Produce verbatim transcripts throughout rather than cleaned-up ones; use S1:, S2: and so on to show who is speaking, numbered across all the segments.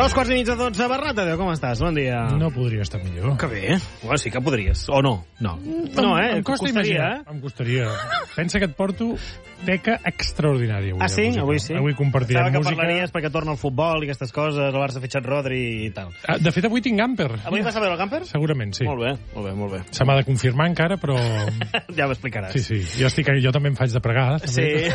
S1: Dos quarts i mig de dotze. Bernat Adéu, com estàs? Bon dia.
S2: No podria estar millor.
S1: Que bé. Bueno, sí que podries. O no? No. No, eh?
S2: Em costa imaginar. Em costaria. Pensa que et porto teca extraordinària avui.
S1: Ah, sí? Avui sí?
S2: Avui compartirem
S1: música.
S2: música.
S1: Sabia que parlaries perquè torna el futbol i aquestes coses, el Barça ha fitxat Rodri i tal.
S2: De fet, avui tinc Gamper.
S1: Avui vas a veure el Gamper?
S2: Segurament, sí.
S1: Molt bé, molt bé, molt bé.
S2: Se m'ha de confirmar encara, però...
S1: Ja m'explicaràs.
S2: Sí, sí. Jo, estic, jo també em faig de pregar. També.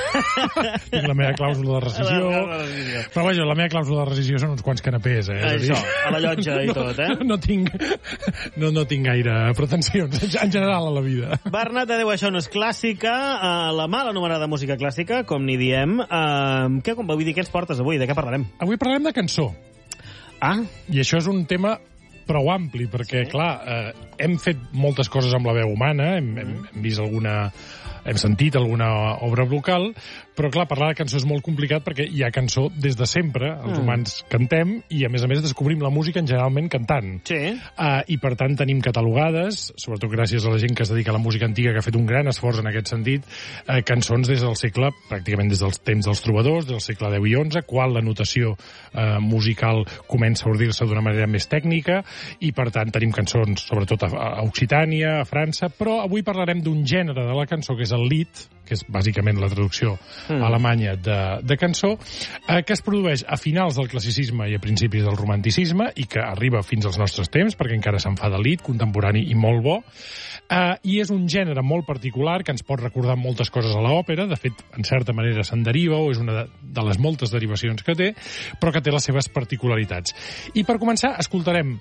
S1: Sí.
S2: Tinc la meva clàusula de rescisió.
S1: La, la, la
S2: però, vaja, la meva clàusula de rescisió són uns quants canapés, eh?
S1: Això, a la llotja i
S2: no,
S1: tot, eh?
S2: No tinc, no, no tinc gaire pretensions, en general, a la vida.
S1: Bernat Adéu, això no és clàssica, uh, la mala anomenada música clàssica, com n'hi diem. Uh, què, vull dir, què ens portes avui? De què parlarem?
S2: Avui parlarem de cançó.
S1: Ah?
S2: I això és un tema prou ampli, perquè, sí. clar, eh, hem fet moltes coses amb la veu humana, hem, hem, hem vist alguna... hem sentit alguna obra vocal, però, clar, parlar de cançó és molt complicat perquè hi ha cançó des de sempre, els mm. humans cantem, i, a més a més, descobrim la música generalment cantant.
S1: Sí.
S2: Uh, I, per tant, tenim catalogades, sobretot gràcies a la gent que es dedica a la música antiga, que ha fet un gran esforç en aquest sentit, uh, cançons des del segle, pràcticament des dels temps dels trobadors, del segle deu i onze, quan la notació uh, musical comença a ordir-se d'una manera més tècnica, i, per tant, tenim cançons, sobretot a, a Occitània, a França, però avui parlarem d'un gènere de la cançó, que és el lied, que és bàsicament la traducció mm. alemanya de, de cançó, eh, que es produeix a finals del classicisme i a principis del romanticisme i que arriba fins als nostres temps, perquè encara se'n fa de lied, contemporani i molt bo, eh, i és un gènere molt particular que ens pot recordar moltes coses a l'òpera, de fet, en certa manera se'n deriva, o és una de, de les moltes derivacions que té, però que té les seves particularitats. I per començar, escoltarem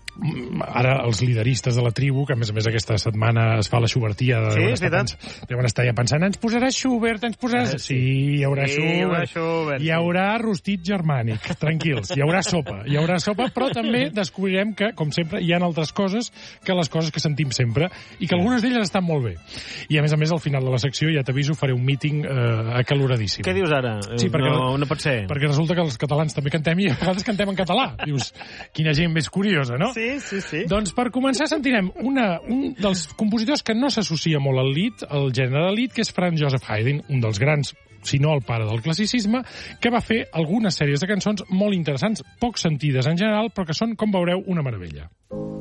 S2: ara els lideristes de la tribu, que a més a més aquesta setmana es fa la Schubertia,
S1: sí, és veritat,
S2: deuen estar ja pensant, ens posaràs Schubert, ens posaràs...
S1: Ah,
S2: sí, hi haurà
S1: sí,
S2: Schubert,
S1: hi haurà Schubert,
S2: hi haurà rostit germànic, tranquils, hi haurà sopa, hi haurà sopa, però també descobrirem que, com sempre, hi ha altres coses que les coses que sentim sempre, i que algunes d'elles estan molt bé. I a més a més, al final de la secció, ja t'aviso, faré un míting eh, acaloradíssim.
S1: Què dius ara?
S2: Sí, perquè,
S1: no, no pot ser.
S2: Perquè resulta que els catalans també cantem i a vegades cantem en català. Dius, quina gent més curiosa, no?
S1: Sí. Sí, sí, sí.
S2: Doncs per començar sentirem una, un dels compositors que no s'associa molt al lied, al gènere de lied, que és Franz Joseph Haydn, un dels grans, si no el pare del classicisme, que va fer algunes sèries de cançons molt interessants, poc sentides en general, però que són, com veureu, una meravella.